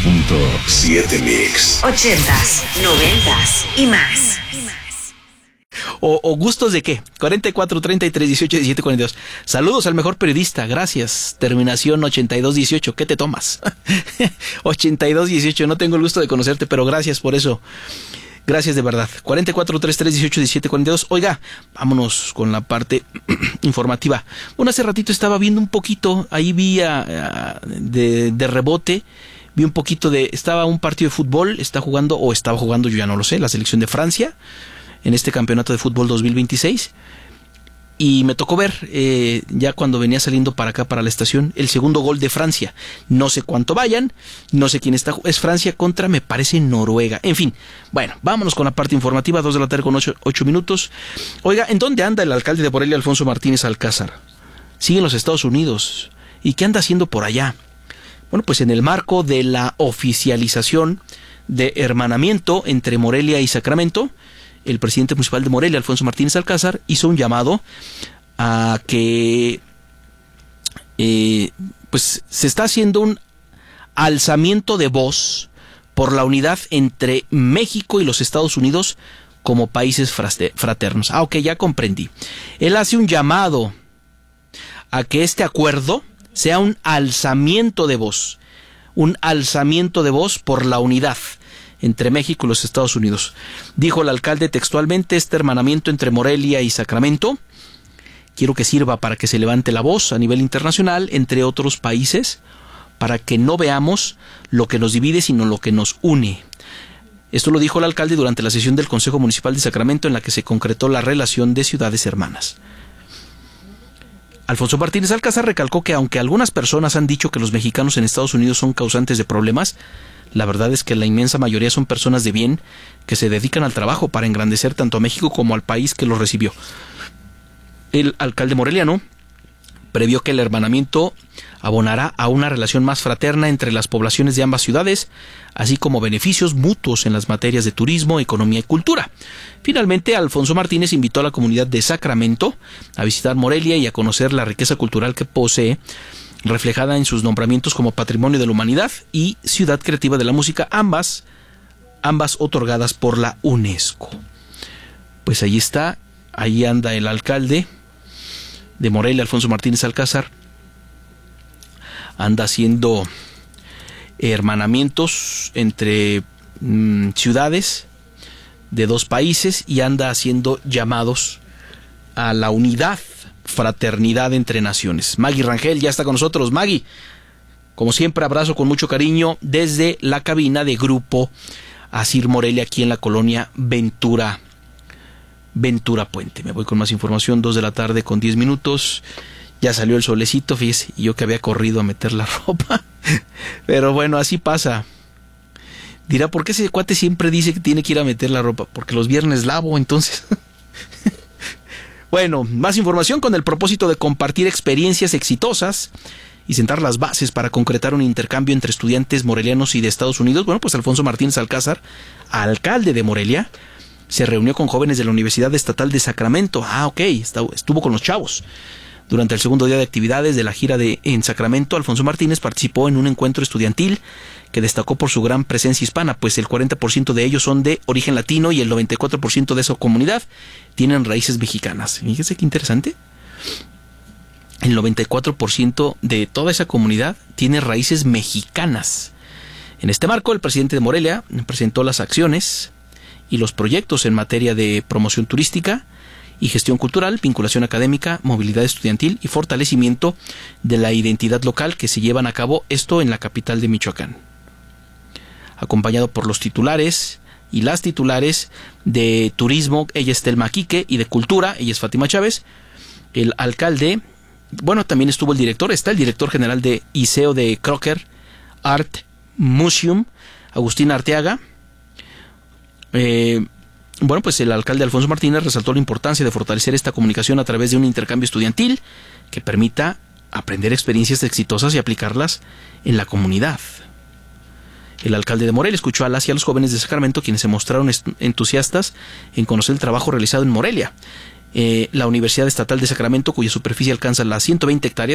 98.7 Mix. 80s, 90s y más. ¿O gustos de qué? 44 33 18 17 42. Saludos al mejor periodista, gracias. Terminación 82 18. ¿Qué te tomas? 82 18. No tengo el gusto de conocerte, pero gracias por eso. Gracias de verdad. 44 33 18 17 42. Oiga, vámonos con la parte informativa. Bueno, hace ratito estaba viendo un poquito, ahí vi de rebote. Vi un poquito estaba un partido de fútbol, estaba jugando, yo ya no lo sé, la selección de Francia en este campeonato de fútbol 2026, y me tocó ver ya cuando venía saliendo para acá, para la estación, el segundo gol de Francia. No sé cuánto vayan, no sé quién está, es Francia contra, me parece, Noruega. En fin, bueno, vámonos con la parte informativa, 2 de la tarde con 8 minutos. Oiga, ¿en dónde anda el alcalde de Morelia, Alfonso Martínez Alcázar? Sigue en los Estados Unidos. ¿Y qué anda haciendo por allá? Bueno, pues en el marco de la oficialización de hermanamiento entre Morelia y Sacramento, el presidente municipal de Morelia, Alfonso Martínez Alcázar, hizo un llamado a que pues se está haciendo un alzamiento de voz por la unidad entre México y los Estados Unidos como países fraternos. Ok, ya comprendí. Él hace un llamado a que este acuerdo sea un alzamiento de voz por la unidad entre México y los Estados Unidos. Dijo el alcalde textualmente: este hermanamiento entre Morelia y Sacramento quiero que sirva para que se levante la voz a nivel internacional entre otros países, para que no veamos lo que nos divide, sino lo que nos une. Esto lo dijo el alcalde durante la sesión del Consejo Municipal de Sacramento, en la que se concretó la relación de ciudades hermanas. Alfonso Martínez Alcázar recalcó que aunque algunas personas han dicho que los mexicanos en Estados Unidos son causantes de problemas, la verdad es que la inmensa mayoría son personas de bien que se dedican al trabajo para engrandecer tanto a México como al país que los recibió. El alcalde moreliano previó que el hermanamiento abonará a una relación más fraterna entre las poblaciones de ambas ciudades, así como beneficios mutuos en las materias de turismo, economía y cultura. Finalmente, Alfonso Martínez invitó a la comunidad de Sacramento a visitar Morelia y a conocer la riqueza cultural que posee, reflejada en sus nombramientos como Patrimonio de la Humanidad y Ciudad Creativa de la Música, ambas otorgadas por la UNESCO. Pues ahí está, ahí anda el alcalde de Morelia, Alfonso Martínez Alcázar, anda haciendo hermanamientos entre ciudades de dos países y anda haciendo llamados a la unidad, fraternidad entre naciones. Maggie Rangel ya está con nosotros. Maggie, como siempre, abrazo con mucho cariño desde la cabina de Grupo Asir Morelia, aquí en la colonia Ventura Puente. Me voy con más información, 2 de la tarde con 10 minutos. Ya salió el solecito, fíjese, y yo que había corrido a meter la ropa. Pero bueno, así pasa. Dirá, ¿por qué ese cuate siempre dice que tiene que ir a meter la ropa? Porque los viernes lavo, entonces. Bueno, más información con el propósito de compartir experiencias exitosas y sentar las bases para concretar un intercambio entre estudiantes morelianos y de Estados Unidos. Bueno, pues Alfonso Martínez Alcázar, alcalde de Morelia, se reunió con jóvenes de la Universidad Estatal de Sacramento. Estuvo con los chavos. Durante el segundo día de actividades de la gira en Sacramento, Alfonso Martínez participó en un encuentro estudiantil que destacó por su gran presencia hispana, pues el 40% de ellos son de origen latino y el 94% de esa comunidad tienen raíces mexicanas. Fíjense qué interesante. El 94% de toda esa comunidad tiene raíces mexicanas. En este marco, el presidente de Morelia presentó las acciones y los proyectos en materia de promoción turística y gestión cultural, vinculación académica, movilidad estudiantil y fortalecimiento de la identidad local que se llevan a cabo, esto en la capital de Michoacán. Acompañado por los titulares y las titulares de turismo, ella es Telma Quique, y de cultura, ella es Fátima Chávez, el alcalde, bueno, también estuvo el director, está el director general de ISEO de Crocker Art Museum, Agustín Arteaga. Bueno, pues el alcalde Alfonso Martínez resaltó la importancia de fortalecer esta comunicación a través de un intercambio estudiantil que permita aprender experiencias exitosas y aplicarlas en la comunidad. El alcalde de Morelia escuchó a las y a los jóvenes de Sacramento, quienes se mostraron entusiastas en conocer el trabajo realizado en Morelia. La Universidad Estatal de Sacramento, cuya superficie alcanza las 120 hectáreas,